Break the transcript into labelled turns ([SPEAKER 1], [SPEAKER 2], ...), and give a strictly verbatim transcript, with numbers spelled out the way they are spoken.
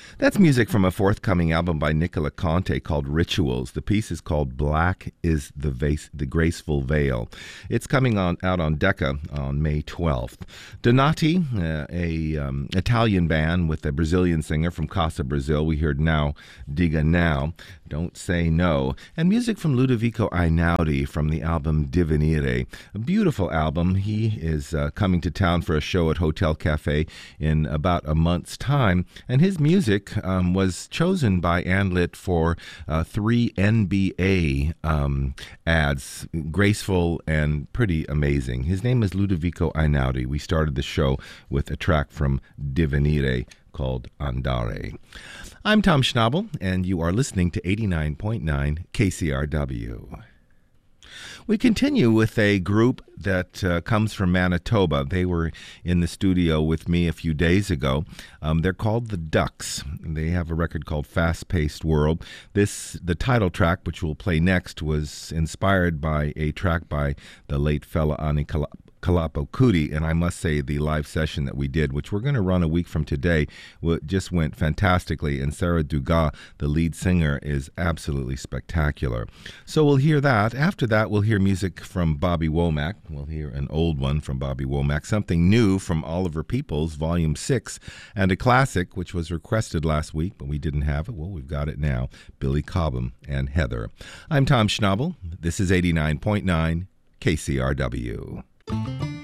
[SPEAKER 1] That's music from a forthcoming album by Nicola Conte called Rituals. The piece is called Black is the Vase, the Graceful Veil. It's coming on out on Decca on May twelfth. Donati, uh, a um, Italian band with a Brazilian singer from Casa, Brazil. We heard Now, Diga Now, Don't Say No. And music from Ludovico Einaudi from the album Divenire. A beautiful album. He is uh, coming to town for a show at Hotel Cafe in about a month's time. And his music Um, was chosen by Anlit for uh, three N B A um, ads, graceful and pretty amazing. His name is Ludovico Einaudi. We started the show with a track from Divenire called Andare. I'm Tom Schnabel, and you are listening to eighty-nine point nine K C R W. We continue with a group that uh, comes from Manitoba. They were in the studio with me a few days ago. Um, they're called the Ducks. They have a record called Fast Paced World. This, the title track, which we'll play next, was inspired by a track by the late fella Ani Kala- Kalapo Kuti, and I must say the live session that we did, which we're going to run a week from today, just went fantastically, and Sarah Dugas, the lead singer, is absolutely spectacular. So we'll hear that. After that, we'll hear music from Bobby Womack. We'll hear an old one from Bobby Womack, something new from Oliver Peoples, Volume six, and a classic, which was requested last week, but we didn't have it. Well, we've got it now, Billy Cobham and Heather. I'm Tom Schnabel. This is eighty-nine point nine K C R W.